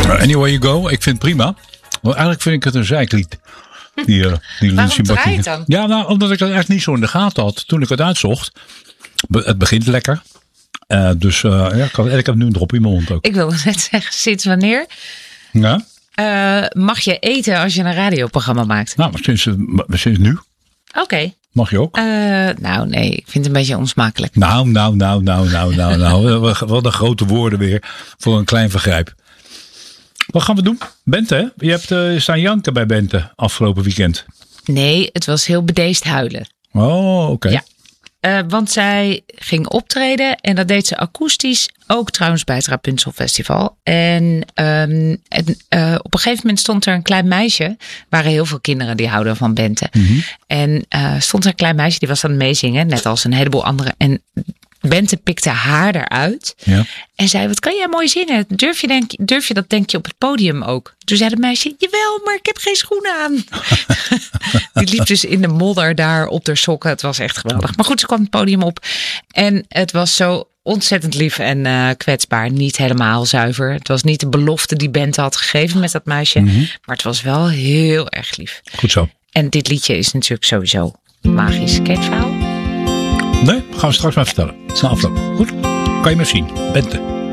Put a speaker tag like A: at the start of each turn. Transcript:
A: Anyway You Go, ik vind het prima. Want eigenlijk vind ik het een zeiklied.
B: Waarom draait dan?
A: Ja, nou, omdat ik het echt niet zo in de gaten had toen ik het uitzocht. Het begint lekker. Ik heb nu een drop in mijn mond ook.
B: Ik wilde net zeggen, sinds wanneer mag je eten als je een radioprogramma maakt?
A: Nou, sinds nu.
B: Oké.
A: Mag je ook?
B: Nou, nee, ik vind het een beetje onsmakelijk.
A: Nou. Wat een grote woorden weer voor een klein vergrijp. Wat gaan we doen? Bente, hè? Je hebt staan janken bij Bente afgelopen weekend.
B: Nee, het was heel bedeesd huilen.
A: Oh, oké.
B: Ja. Want zij ging optreden en dat deed ze akoestisch. Ook trouwens bij het Rapunzel Festival. En op een gegeven moment stond er een klein meisje. Er waren heel veel kinderen die houden van Bente. Mm-hmm. En stond er een klein meisje die was aan het meezingen. Net als een heleboel anderen. En Bente pikte haar eruit. Ja. En zei, wat kan jij mooi zingen? Durf je dat denk je op het podium ook? Toen zei het meisje, jawel, maar ik heb geen schoenen aan. Die liep dus in de modder daar op de sokken. Het was echt geweldig. Maar goed, ze kwam het podium op. En het was zo ontzettend lief en kwetsbaar. Niet helemaal zuiver. Het was niet de belofte die Bente had gegeven met dat meisje. Mm-hmm. Maar het was wel heel erg lief.
A: Goed zo.
B: En dit liedje is natuurlijk sowieso magisch. Ken je het verhaal?
A: Nee, gaan we straks maar vertellen. Na afloop. Goed? Kan je me zien. Bente.